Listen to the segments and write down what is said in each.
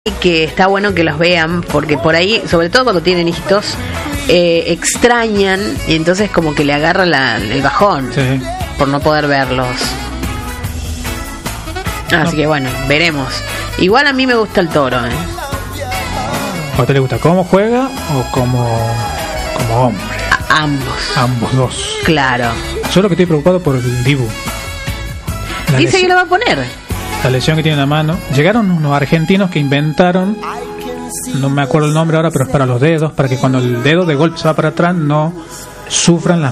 que está bueno que los vean, porque por ahí, sobre todo cuando tienen hijitos, extrañan y entonces como que le agarra el bajón, Sí. por no poder verlos. Así que bueno, veremos. Igual a mí me gusta el Toro, ¿A usted le gusta cómo juega o como hombre? A ambos. Ambos dos. Claro. Yo lo que estoy preocupado por el Dibu. Dice que lo va a poner. La lesión que tiene en la mano. Llegaron unos argentinos que inventaron, no me acuerdo el nombre ahora, pero es para los dedos, para que cuando el dedo de golpe se va para atrás no sufran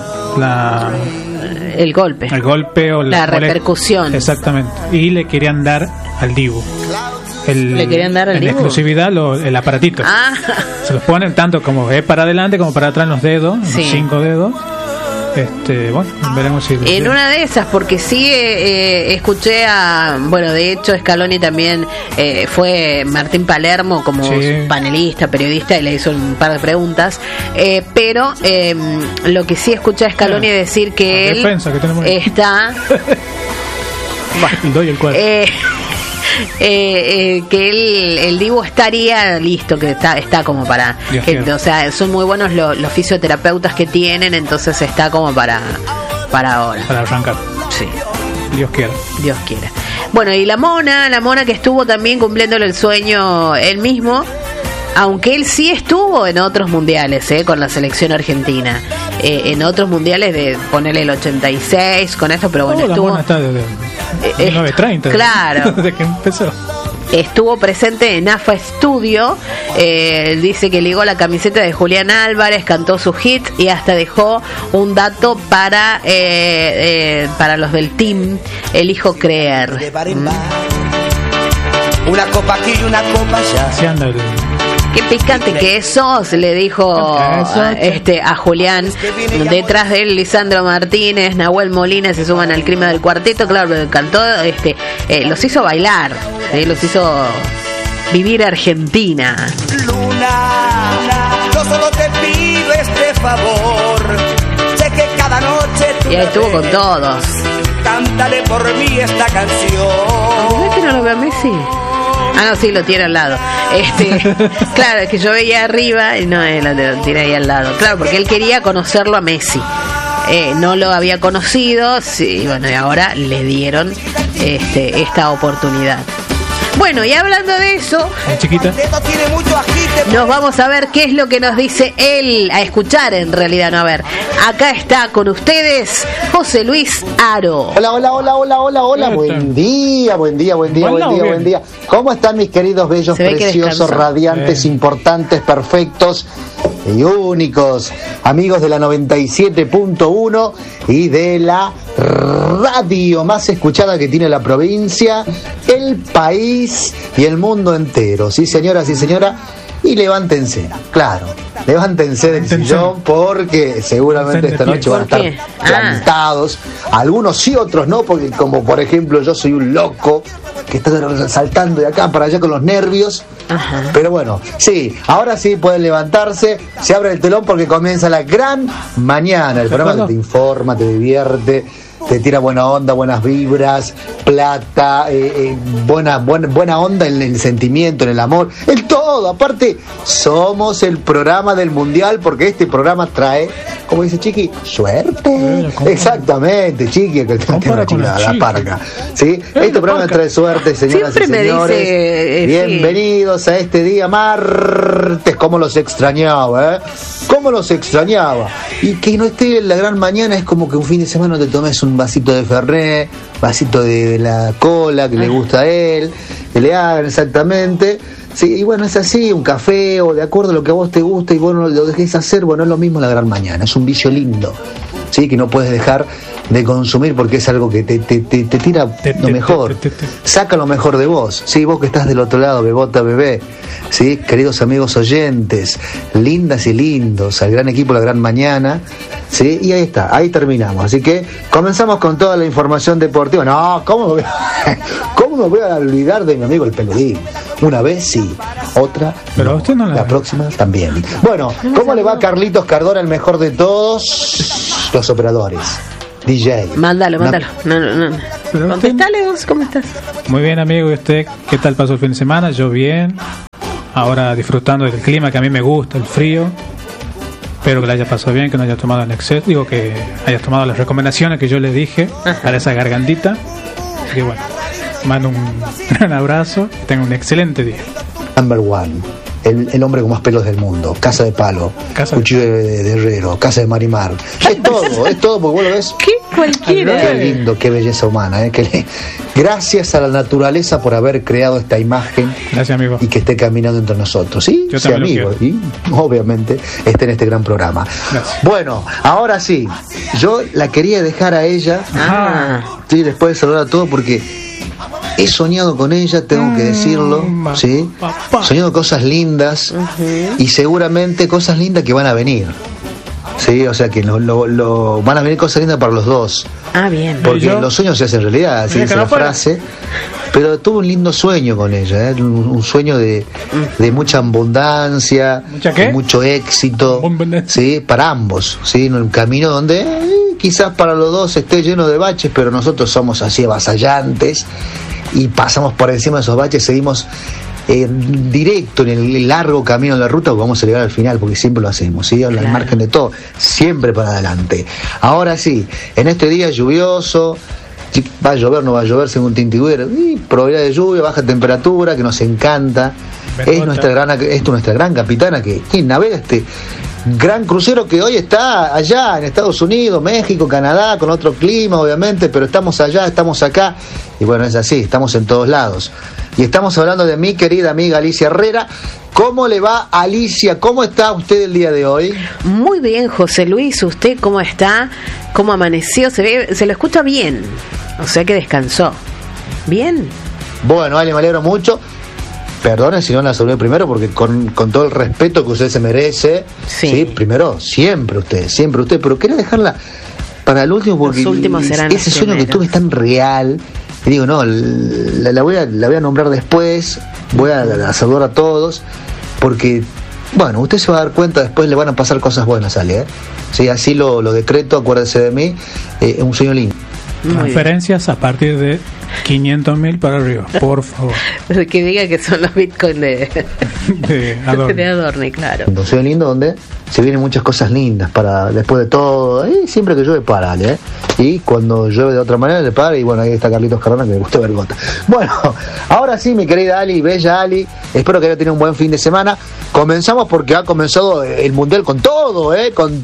el golpe o la repercusión. Exactamente. Y le querían dar al Dibu. ¿Le querían dar al en Dibu? exclusividad el aparatito. Se los ponen tanto como es para adelante como para atrás en los dedos, en los 5 dedos. Bueno, veremos si en una de esas, porque sí escuché de hecho Scaloni también fue Martín Palermo como panelista, periodista, y le hizo un par de preguntas, pero lo que sí escuché a Scaloni es decir que él está el 2 y el 4 que el Dibu estaría listo, que está como para o sea, son muy buenos los fisioterapeutas que tienen, entonces está como para ahora, para arrancar. Sí, Dios quiera. Bueno, y la mona que estuvo también cumpliéndole el sueño él mismo, aunque él sí estuvo en otros mundiales con la selección argentina, en otros mundiales de ponerle el 86 con esto, pero bueno, estuvo. La mona está desde 1930. Claro. Desde que empezó. Estuvo presente en AFA Studio, dice que ligó la camiseta de Julián Álvarez, cantó su hit y hasta dejó un dato para los del team Elijo Creer. Una copa aquí y una copa allá. Se anda Qué picante que eso, se le dijo a Julián. Detrás de él Lisandro Martínez, Nahuel Molina se suman al crimen del cuarteto. Claro, cantó, los hizo bailar, los hizo vivir Argentina. Luna, yo solo te pido este favor. Sé que cada noche tú y ahí estuvo con todos. Cántale por mí esta canción. ¿No es que no lo veo a Messi? No, sí, lo tiene al lado. Claro, es que yo veía arriba y no, lo tiene ahí al lado. Claro, porque él quería conocerlo a Messi. No lo había conocido, sí, bueno, y ahora le dieron esta oportunidad. Bueno, y hablando de eso, chiquita, nos vamos a ver qué es lo que nos dice él, a escuchar en realidad, no a ver. Acá está con ustedes José Luis Aro. Hola. Buen día. ¿Cómo están mis queridos, bellos, preciosos, radiantes, importantes, perfectos y únicos amigos de la 97.1 y de la radio más escuchada que tiene la provincia, el país y el mundo entero? Sí, señora, y levántense, claro, levántense del sillón, porque seguramente esta noche van a estar plantados, algunos sí, otros no, porque como por ejemplo yo soy un loco que está saltando de acá para allá con los nervios. Ajá. Pero bueno, sí, ahora sí pueden levantarse, se abre el telón porque comienza la gran mañana, el programa que te informa, te divierte, te tira buena onda, buenas vibras, plata, buena onda en el sentimiento, en el amor, en todo. Aparte, somos el programa del mundial, porque este programa trae, como dice Chiqui, suerte. Exactamente, Chiqui, que la parca. ¿Sí? Este programa trae suerte, señoras y señores. Bienvenidos a este día martes. Cómo los extrañaba, cómo los extrañaba. Y que no esté en la gran mañana es como que un fin de semana te tomes un vasito de Fernet, vasito de la cola que le gusta a él, que le hagan exactamente. Sí, y bueno, es así, un café o de acuerdo a lo que a vos te gusta y vos no lo dejés hacer, bueno, es lo mismo la gran mañana, es un vicio lindo, sí, que no puedes dejar de consumir porque es algo que te tira lo mejor, saca lo mejor de vos, sí, vos que estás del otro lado, bebota, bebé, sí, queridos amigos oyentes, lindas y lindos, al gran equipo La Gran Mañana, sí, y ahí está, ahí terminamos, así que comenzamos con toda la información deportiva. No, ¿cómo me voy a olvidar de mi amigo el Peludín? Una vez sí, otra pero no. Usted no la próxima también. Bueno, ¿cómo le va a Carlitos Cardona, el mejor de todos los operadores? DJ. Mándalo. No. Contestale vos, ¿cómo estás? Muy bien, amigo. ¿Y usted qué tal pasó el fin de semana? Yo bien. Ahora disfrutando del clima, que a mí me gusta, el frío. Espero que le haya pasado bien, que no haya tomado en exceso. Digo, que haya tomado las recomendaciones que yo le dije para esa gargantita. Así que bueno, mando un gran abrazo. Tenga un excelente día. Number one. El hombre con más pelos del mundo, casa de palo, cuchillo de herrero, casa de Marimar. Es todo, porque vos lo ves. ¿Qué? Cualquiera. Qué lindo, qué belleza humana. Gracias a la naturaleza por haber creado esta imagen. Gracias, amigo. Y que esté caminando entre nosotros. ¿Sí? Yo sea amigo. Y obviamente esté en este gran programa. Gracias. Bueno, ahora sí, yo la quería dejar a ella. Sí, después de saludar a todos porque he soñado con ella, tengo que decirlo, ¿sí? Soñado cosas lindas y seguramente cosas lindas que van a venir, ¿sí? O sea que van a venir cosas lindas para los dos. Bien. Porque los sueños se hacen realidad, así dice la frase. Pero tuve un lindo sueño con ella, un sueño de mucha abundancia, de mucho éxito, ¿sí? Para ambos, ¿sí? En un camino donde quizás para los dos esté lleno de baches, pero nosotros somos así avasallantes y pasamos por encima de esos baches, seguimos directo en el largo camino de la ruta, porque vamos a llegar al final, porque siempre lo hacemos, ¿sí? Al margen de todo, siempre para adelante. Ahora sí, en este día lluvioso, va a llover, no va a llover según Tintigüero, probabilidad de lluvia, baja temperatura, que nos encanta. Es nuestra gran capitana que navega este gran crucero que hoy está allá en Estados Unidos, México, Canadá, con otro clima obviamente, pero estamos allá, estamos acá, y bueno, es así, estamos en todos lados. Y estamos hablando de mi querida amiga Alicia Herrera. ¿Cómo le va, Alicia? ¿Cómo está usted el día de hoy? Muy bien, José Luis. ¿Usted cómo está? ¿Cómo amaneció? Se lo escucha bien, o sea que descansó. ¿Bien? Bueno, Ale, me alegro mucho. Perdone si no la saludé primero, porque con todo el respeto que usted se merece, sí, primero, siempre usted, pero quería dejarla para el último, porque ese sueño que tuve es tan real, y digo, no, la voy a nombrar después, voy a saludar a todos, porque, bueno, usted se va a dar cuenta, después le van a pasar cosas buenas, Ale, sí, así lo decreto, acuérdese de mí, es un sueño lindo. Transferencias a partir de 500.000 para arriba, por favor. Que diga que son los bitcoins de Adorni, claro. Un sueño lindo donde se vienen muchas cosas lindas para después de todo, y siempre que llueve para, y cuando llueve de otra manera le para, y bueno, ahí está Carlitos Carrana que le gustó ver gota. Bueno, ahora sí, mi querida Ali, bella Ali, espero que haya tenido un buen fin de semana. Comenzamos porque ha comenzado el Mundial con todo, con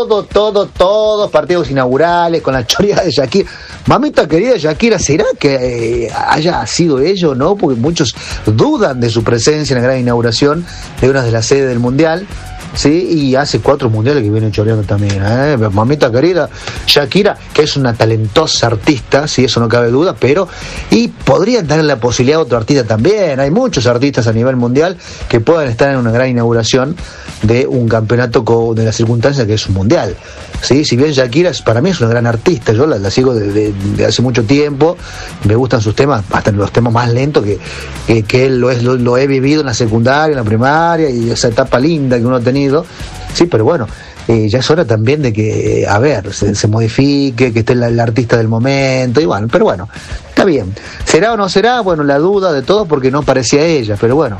todos partidos inaugurales, con la choreada de Shakira. Mamita querida, Shakira, ¿será que haya sido ello, no? Porque muchos dudan de su presencia en la gran inauguración de una de las sedes del Mundial. Sí, y hace 4 mundiales que viene choreando también, mamita querida, Shakira, que es una talentosa artista, sí, eso no cabe duda, pero, y podrían darle la posibilidad a otro artista también. Hay muchos artistas a nivel mundial que puedan estar en una gran inauguración de un campeonato de la circunstancia que es un mundial. Sí, si bien Shakira para mí es una gran artista, yo la sigo de hace mucho tiempo, me gustan sus temas, hasta los temas más lentos que él lo he vivido en la secundaria, en la primaria, y esa etapa linda que uno ha tenido. Sí, pero bueno, ya es hora también de que, se modifique, que esté el artista del momento, y bueno, pero bueno, está bien. ¿Será o no será? Bueno, la duda de todos porque no parecía ella, pero bueno,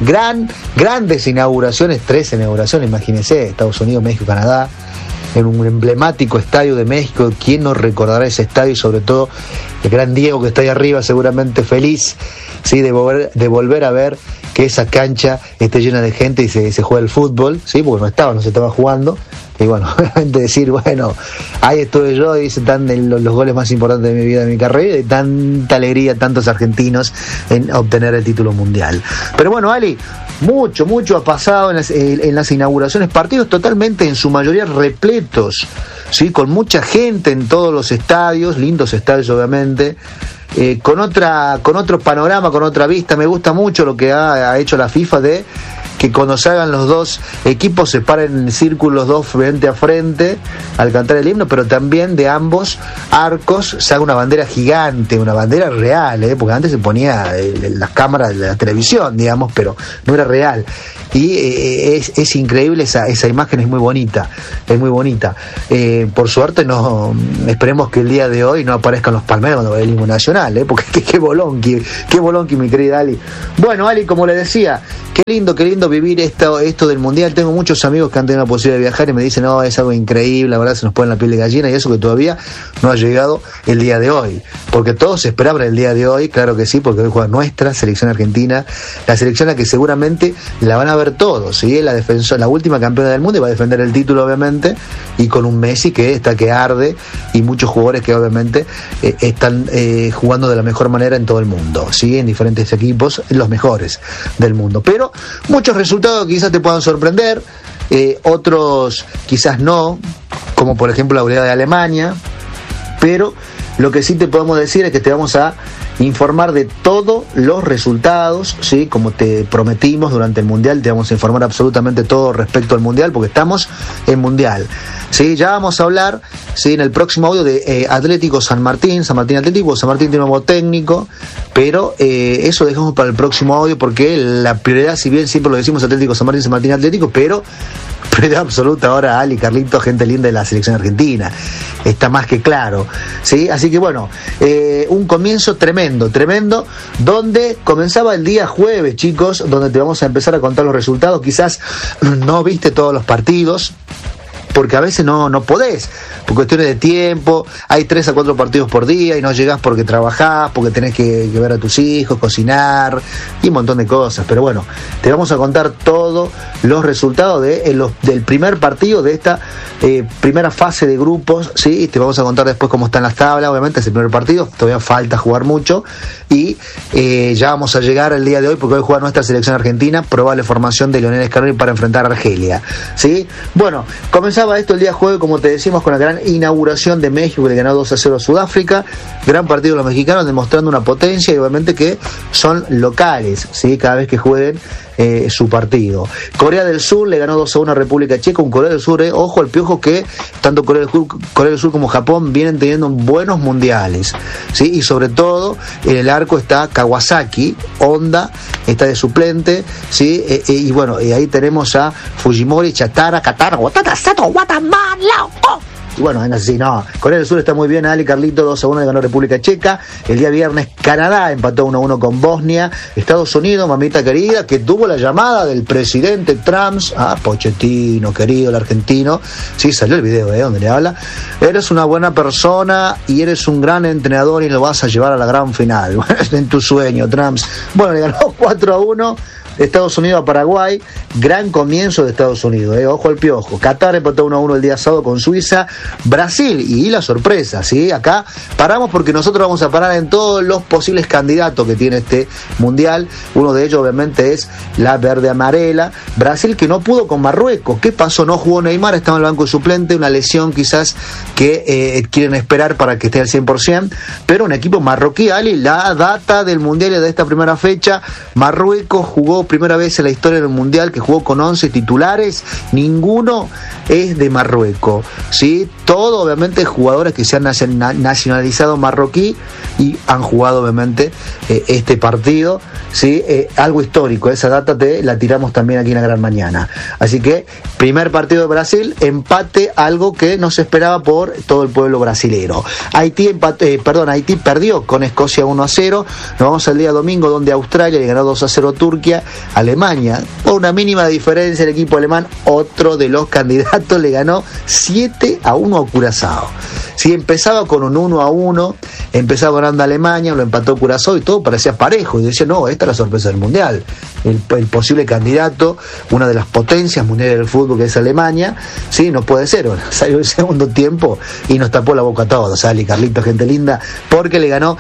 grandes inauguraciones, 3 inauguraciones, imagínense, Estados Unidos, México, Canadá, en un emblemático estadio de México. ¿Quién no recordará ese estadio? Y sobre todo el gran Diego que está ahí arriba, seguramente feliz, sí, de volver a ver que esa cancha esté llena de gente y se juega el fútbol, sí, porque no se estaba jugando. Y bueno, obviamente decir, bueno, ahí estuve yo, y hice los goles más importantes de mi vida, de mi carrera, y tanta alegría, tantos argentinos en obtener el título mundial. Pero bueno, Ali, mucho ha pasado en las inauguraciones, partidos totalmente en su mayoría repletos, sí, con mucha gente en todos los estadios, lindos estadios obviamente, con otro panorama, con otra vista. Me gusta mucho lo que ha hecho la FIFA que cuando se hagan los dos equipos se paren en círculos dos frente a frente al cantar el himno, pero también de ambos arcos se haga una bandera gigante, una bandera real, porque antes se ponía en las cámaras de la televisión, digamos, pero no era real. Y es increíble esa imagen, es muy bonita, por suerte no esperemos que el día de hoy no aparezcan los palmeros cuando vaya el himno nacional, porque qué bolonqui, mi querida Ali. Bueno, Ali, como le decía, qué lindo vivir esto del mundial. Tengo muchos amigos que han tenido la posibilidad de viajar y me dicen, no, es algo increíble, la verdad se nos pone la piel de gallina, y eso que todavía no ha llegado el día de hoy, porque todos esperaban el día de hoy, claro que sí, porque hoy juega nuestra selección argentina, la selección a la que seguramente la van a ver todos, ¿sí? La última campeona del mundo, y va a defender el título obviamente, y con un Messi que está que arde, y muchos jugadores que obviamente están jugando de la mejor manera en todo el mundo, ¿sí? En diferentes equipos, los mejores del mundo, pero muchos resultados que quizás te puedan sorprender, otros quizás no, como por ejemplo la goleada de Alemania, pero lo que sí te podemos decir es que te vamos a informar de todos los resultados, ¿sí? Como te prometimos durante el Mundial, te vamos a informar absolutamente todo respecto al Mundial, porque estamos en Mundial, ¿sí? Ya vamos a hablar, ¿sí? En el próximo audio de Atlético San Martín Atlético. San Martín tiene un nuevo técnico, pero eso dejamos para el próximo audio, porque la prioridad, si bien siempre lo decimos Atlético San Martín Atlético, pero prioridad absoluta ahora Ali, Carlito, gente linda de la selección argentina, está más que claro, ¿sí? Así que bueno, un comienzo tremendo, donde comenzaba el día jueves, chicos, donde te vamos a empezar a contar los resultados. Quizás no viste todos los partidos, porque a veces no podés, por cuestiones de tiempo, hay 3 a 4 partidos por día y no llegás porque trabajás, porque tenés que ver a tus hijos, cocinar y un montón de cosas. Pero bueno, te vamos a contar todos los resultados del primer partido de esta primera fase de grupos, ¿sí? Y te vamos a contar después cómo están las tablas. Obviamente es el primer partido, todavía falta jugar mucho, y ya vamos a llegar el día de hoy, porque hoy juega nuestra selección argentina, probable formación de Lionel Scaloni para enfrentar a Argelia, ¿sí? Bueno, comenzamos esto el día jueves, como te decimos, con la gran inauguración de México, que le ganó 2-0 a Sudáfrica. Gran partido de los mexicanos, demostrando una potencia, y obviamente que son locales, ¿sí? Cada vez que jueguen su partido. Corea del Sur le ganó 2-1 a República Checa. Un Corea del Sur, ojo al piojo, que tanto Corea del Sur como Japón vienen teniendo buenos mundiales, ¿sí? Y sobre todo en el arco está Kawasaki, Honda está de suplente, ¿sí? Y bueno, ahí tenemos a Fujimori, Chatara, Katara, Watata, Sato, Guatemala. Y bueno, es así, no. Corea del Sur está muy bien, Ali, Carlito, 2-1 le ganó República Checa. El día viernes Canadá empató 1-1 con Bosnia. Estados Unidos, mamita querida, que tuvo la llamada del presidente Trump, Pochettino, querido, el argentino. Sí, salió el video, donde le habla. Eres una buena persona y eres un gran entrenador y lo vas a llevar a la gran final. En tu sueño, Trump. Bueno, le ganó 4-1 Estados Unidos a Paraguay. Gran comienzo de Estados Unidos, ojo al piojo. Qatar empató 1-1 el día sábado con Suiza. Brasil, y la sorpresa, ¿sí? Acá paramos porque nosotros vamos a parar en todos los posibles candidatos que tiene este mundial. Uno de ellos obviamente es la verde amarela. Brasil, que no pudo con Marruecos. ¿Qué pasó? No jugó Neymar, estaba en el banco de suplente, una lesión quizás que quieren esperar para que esté al 100%, pero un equipo marroquí, Ali, la data del mundial de esta primera fecha. Marruecos jugó primera vez en la historia del mundial que jugó con 11 titulares, ninguno es de Marruecos, ¿sí? Todo obviamente jugadores que se han nacionalizado marroquí y han jugado obviamente este partido, ¿sí? Algo histórico, esa data te la tiramos también aquí en la gran mañana. Así que primer partido de Brasil, empate, algo que no se esperaba por todo el pueblo brasilero. Haití perdió con Escocia 1-0. Nos vamos al día domingo, donde Australia le ganó 2-0 a Turquía. Alemania, por una mínima diferencia, el equipo alemán, otro de los candidatos, le ganó 7-1 a Curazao. Si empezaba con un 1-1, empezaba ganando Alemania, lo empató Curazao y todo parecía parejo. Y decía, no, esta es la sorpresa del mundial. El posible candidato, una de las potencias mundiales del fútbol, que es Alemania, sí, no puede ser. Salió el segundo tiempo y nos tapó la boca a todos, ¿sale? Carlito, gente linda, porque le ganó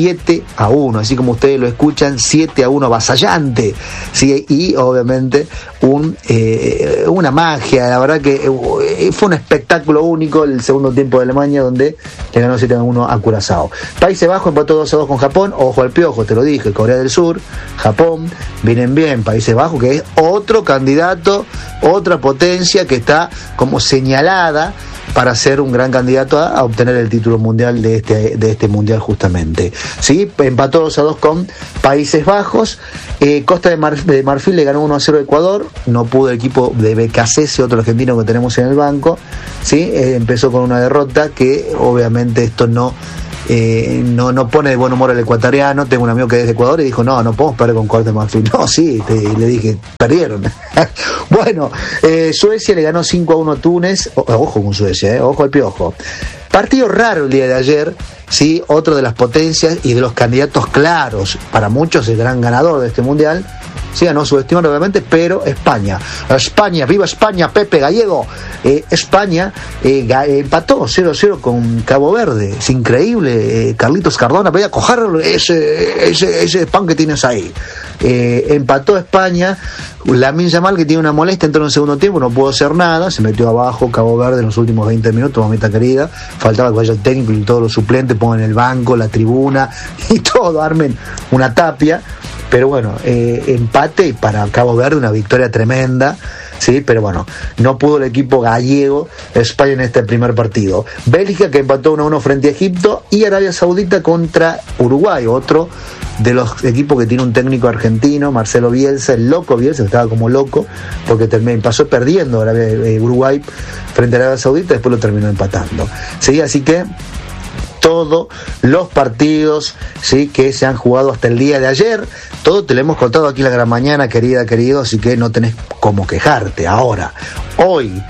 7-1, así como ustedes lo escuchan, 7-1 avasallante, ¿sí? Y obviamente una magia, la verdad que fue un espectáculo único. clásico, el segundo tiempo de Alemania, donde le ganó 7-1 a Curazao. Países Bajos empató 2-2 con Japón, ojo al piojo, te lo dije, Corea del Sur, Japón, vienen bien, Países Bajos, que es otro candidato, otra potencia que está como señalada para ser un gran candidato a obtener el título mundial de este mundial justamente. ¿Sí? Empató 2-2 con Países Bajos. Costa de Marfil le ganó 1-0 a Ecuador. No pudo el equipo de Becasese, otro argentino que tenemos en el banco. ¿Sí? Empezó con una derrota que obviamente esto no pone de buen humor al ecuatoriano. Tengo un amigo que es de Ecuador y dijo, no podemos perder con Costa de Marfil. No, sí, le dije, perdieron. Bueno, Suecia le ganó 5-1 a Túnez. Ojo con Suecia, ojo al piojo. Partido raro el día de ayer, sí, otro de las potencias y de los candidatos claros, para muchos el gran ganador de este mundial. Sí, a no subestimar obviamente, pero España, viva España, Pepe Gallego. España empató 0-0 con Cabo Verde, es increíble. Carlitos Cardona, voy a coger ese pan que tienes ahí. Empató España. Lamine Yamal, que tiene una molestia, entró en el segundo tiempo, no pudo hacer nada, se metió abajo Cabo Verde en los últimos 20 minutos, mamita querida. Faltaba que vaya el técnico y todos los suplentes pongan el banco, la tribuna y todo, armen una tapia. Pero bueno, empate para Cabo Verde, una victoria tremenda. Sí, pero bueno, no pudo el equipo gallego, España en este primer partido. Bélgica, que empató 1-1 frente a Egipto, y Arabia Saudita contra Uruguay, otro de los equipos que tiene un técnico argentino, Marcelo Bielsa, el loco Bielsa, estaba como loco, porque pasó perdiendo Uruguay frente a Arabia Saudita, después lo terminó empatando. Sí, así que todos los partidos, sí, que se han jugado hasta el día de ayer, todo te lo hemos contado aquí en la gran mañana, querido, así que no tenés cómo quejarte. Ahora, hoy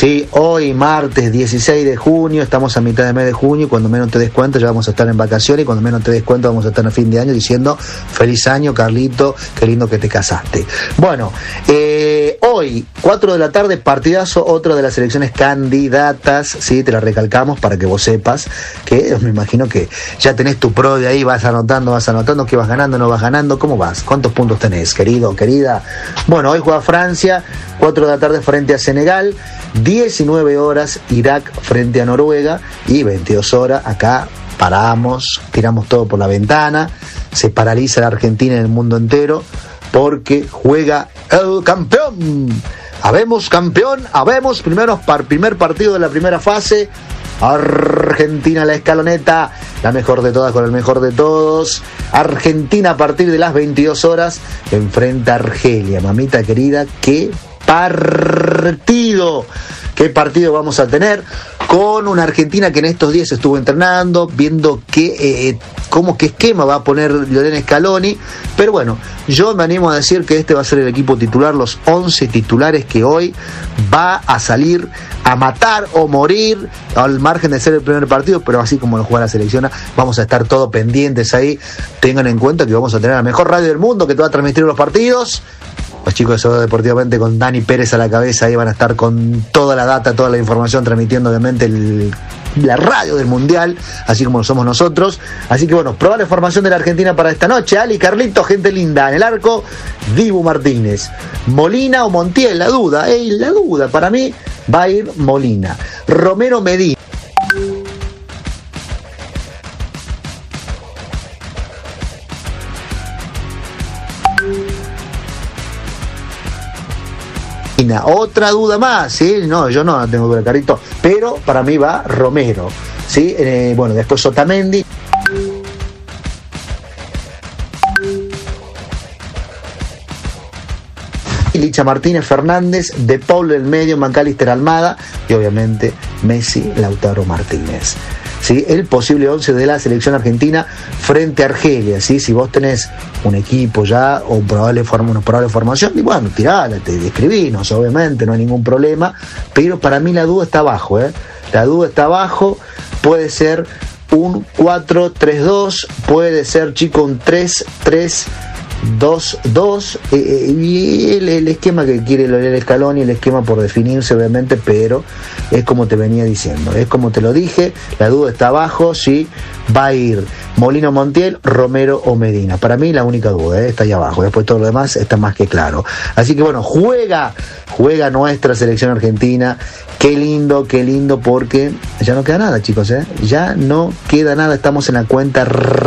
martes 16 de junio, estamos a mitad de mes de junio, y cuando menos te des cuenta ya vamos a estar en vacaciones, y cuando menos te des cuenta vamos a estar a fin de año diciendo feliz año, Carlito, qué lindo que te casaste. Bueno, hoy 4 de la tarde, partidazo, otro de las selecciones candidatas, sí, te la recalcamos para que vos sepas que me imagino que ya tenés tu pro de ahí, vas anotando, que vas ganando, no vas ganando, ¿cómo vas? ¿Cuántos puntos tenés, querida? Bueno, hoy juega Francia, 4 de la tarde frente a Senegal, 19 horas Irak frente a Noruega, y 22 horas acá paramos, tiramos todo por la ventana, se paraliza la Argentina en el mundo entero porque juega el campeón. Habemos campeón, primer partido de la primera fase. Argentina, la escaloneta, la mejor de todas con el mejor de todos. Argentina a partir de las 22 horas enfrenta a Argelia. Mamita querida, qué partido vamos a tener, con una Argentina que en estos días estuvo entrenando, viendo qué esquema va a poner Lionel Scaloni. Pero bueno, yo me animo a decir que este va a ser el equipo titular, los 11 titulares que hoy va a salir a matar o morir, al margen de ser el primer partido, pero así como lo juega la selección, vamos a estar todos pendientes ahí. Tengan en cuenta que vamos a tener la mejor radio del mundo que te va a transmitir los partidos. Los chicos de Soda Deportivamente, con Dani Pérez a la cabeza, ahí van a estar con toda la data, toda la información, transmitiendo obviamente la radio del Mundial, así como lo somos nosotros. Así que bueno, probable formación de la Argentina para esta noche. Ali, Carlito, gente linda. En el arco, Dibu Martínez. Molina o Montiel, la duda, para mí va a ir Molina. Romero, Medina. Otra duda más, ¿sí? No, yo no tengo duda, Carito, pero para mí va Romero, ¿sí? Bueno, después Otamendi. Licha Martínez, Fernández, De Paul en el medio, McAllister, Almada, y obviamente Messi, Lautaro Martínez. ¿Sí? El posible 11 de la selección argentina frente a Argelia, ¿sí? Si vos tenés un equipo ya o una probable formación, y bueno, tirala, escribinos, obviamente, no hay ningún problema, pero para mí la duda está abajo, la duda está abajo. Puede ser un 4-3-2, puede ser, chico, un 3-3-2-2, y el esquema que quiere Lionel Scaloni, el esquema por definirse obviamente, pero es como te venía diciendo, es como te lo dije, la duda está abajo, si va a ir Molina o Montiel, Romero o Medina. Para mí la única duda está ahí abajo, después todo lo demás está más que claro. Así que bueno, juega juega nuestra selección argentina. Qué lindo, porque ya no queda nada, chicos, ya no queda nada. Estamos en la cuenta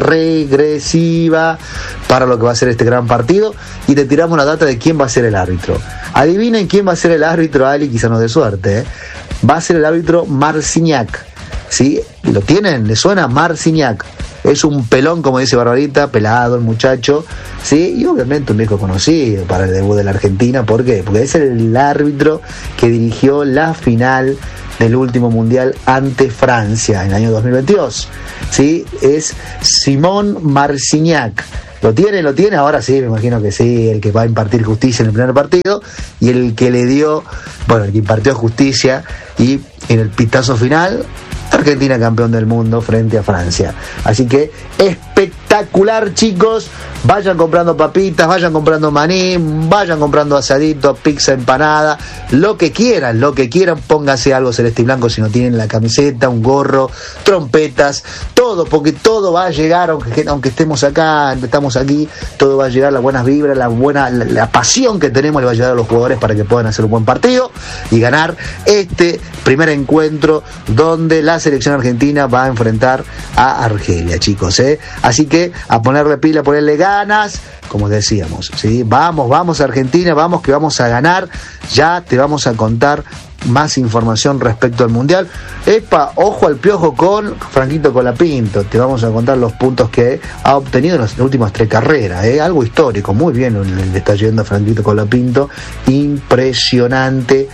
regresiva para lo que va a ser este gran partido, y te tiramos la data de quién va a ser el árbitro. Adivinen quién va a ser el árbitro, Ali, quizá no de suerte, Va a ser el árbitro Marciniak, ¿sí? ¿Lo tienen? ¿Le suena? Marciniak. Es un pelón, como dice Barbarita, pelado el muchacho, ¿sí? Y obviamente un viejo conocido para el debut de la Argentina. ¿Por qué? Porque es el árbitro que dirigió la final del último mundial ante Francia en el año 2022, ¿sí? Es Simón Marciniak. ¿Lo tiene? Ahora sí, me imagino que sí, el que va a impartir justicia en el primer partido, y el que el que impartió justicia, y en el pitazo final, Argentina campeón del mundo frente a Francia. Así que espectacular, chicos. Vayan comprando papitas, vayan comprando maní, vayan comprando asadito, pizza, empanada, lo que quieran, pónganse algo celeste y blanco si no tienen la camiseta, un gorro, trompetas, todo, porque todo va a llegar, aunque estamos aquí, todo va a llegar, las buenas vibras, la pasión que tenemos le va a llegar a los jugadores para que puedan hacer un buen partido y ganar este primer encuentro donde la selección argentina va a enfrentar a Argelia, chicos, Así que a ponerle pila, a ponerle ganas, como decíamos, ¿sí? Vamos Argentina, vamos que vamos a ganar. Ya te vamos a contar más información respecto al mundial. Ojo al piojo con Franquito Colapinto. Te vamos a contar los puntos que ha obtenido en las últimas 3 carreras, algo histórico. Muy bien le está yendo a Franquito Colapinto. Impresionante.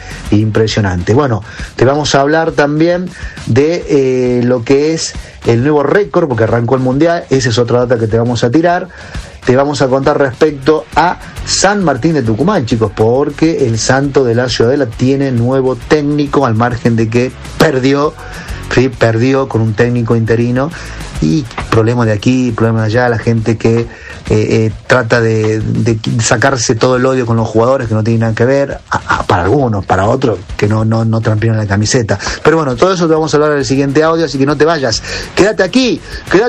Bueno, te vamos a hablar también de lo que es el nuevo récord, porque arrancó el mundial. Esa es otra data que te vamos a tirar. Te vamos a contar respecto a San Martín de Tucumán, chicos, porque el Santo de la Ciudadela tiene nuevo técnico, al margen de que perdió con un técnico interino, y problemas de aquí, problemas de allá, la gente que trata de sacarse todo el odio con los jugadores que no tienen nada que ver, para algunos, para otros que no trampieron la camiseta. Pero bueno, todo eso te vamos a hablar en el siguiente audio, así que no te vayas, quédate aquí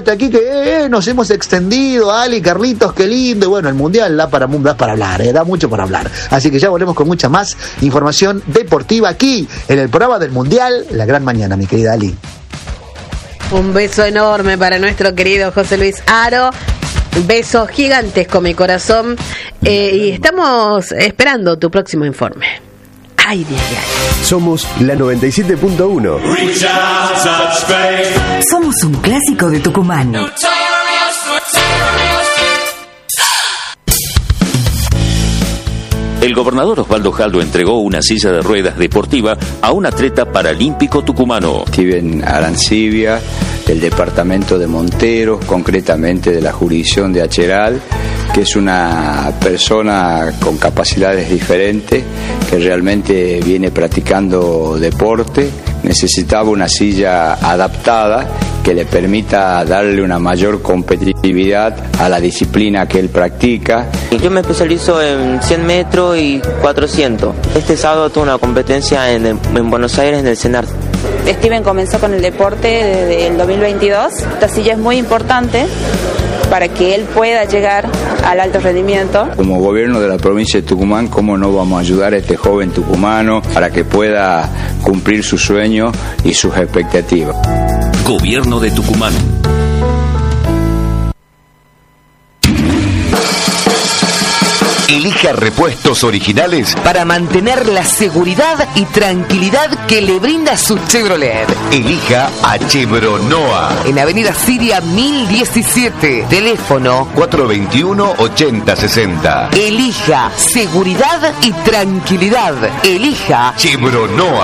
que nos hemos extendido, Ali, Carlitos, qué lindo. Y bueno, el mundial da para hablar, da mucho para hablar, así que ya volvemos con mucha más información deportiva aquí en el programa del mundial, La Gran Mañana, mi querida Ali. Un beso enorme para nuestro querido José Luis Aro. Besos gigantesco, mi corazón. Y estamos esperando tu próximo informe. Ay, Dios. Somos la 97.1. Somos un clásico de Tucumán. El gobernador Osvaldo Jaldo entregó una silla de ruedas deportiva a un atleta paralímpico tucumano. Steven Arancibia, del departamento de Monteros, concretamente de la jurisdicción de Acheral, que es una persona con capacidades diferentes, que realmente viene practicando deporte. Necesitaba una silla adaptada que le permita darle una mayor competitividad a la disciplina que él practica. Yo me especializo en 100 metros y 400. Este sábado tuve una competencia en Buenos Aires en el CENAR. Steven comenzó con el deporte desde el 2022. Esta silla es muy importante para que él pueda llegar al alto rendimiento. Como gobierno de la provincia de Tucumán, ¿cómo no vamos a ayudar a este joven tucumano para que pueda cumplir sus sueños y sus expectativas? Gobierno de Tucumán. Elija repuestos originales para mantener la seguridad y tranquilidad que le brinda su Chevrolet. Elija a Chevronoa. En Avenida Siria 1017. Teléfono 421-8060. Elija seguridad y tranquilidad. Elija Chevronoa.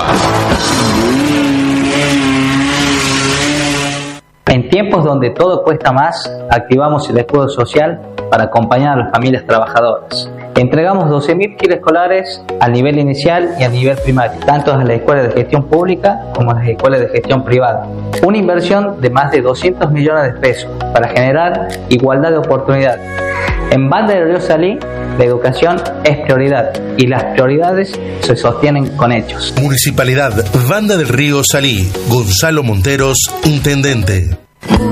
En tiempos donde todo cuesta más, activamos el escudo social para acompañar a las familias trabajadoras. Entregamos 12.000 kits escolares al nivel inicial y a nivel primario, tanto en las escuelas de gestión pública como en las escuelas de gestión privada. Una inversión de más de 200 millones de pesos para generar igualdad de oportunidades. En Banda del Río Salí, la educación es prioridad y las prioridades se sostienen con hechos. Municipalidad Banda del Río Salí. Gonzalo Monteros, intendente.